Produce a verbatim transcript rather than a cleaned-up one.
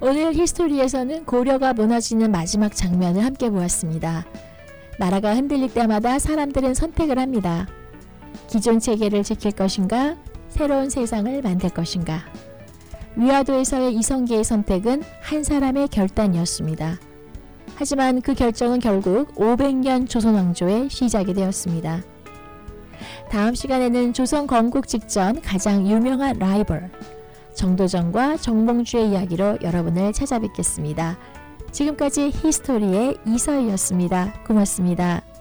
오늘 히스토리에서는 고려가 무너지는 마지막 장면을 함께 보았습니다. 나라가 흔들릴 때마다 사람들은 선택을 합니다. 기존 체계를 지킬 것인가, 새로운 세상을 만들 것인가. 위화도에서의 이성계의 선택은 한 사람의 결단이었습니다. 하지만 그 결정은 결국 오백 년 조선 왕조의 시작이 되었습니다. 다음 시간에는 조선 건국 직전 가장 유명한 라이벌 정도전과 정몽주의 이야기로 여러분을 찾아뵙겠습니다. 지금까지 히스토리의 이서희였습니다. 고맙습니다.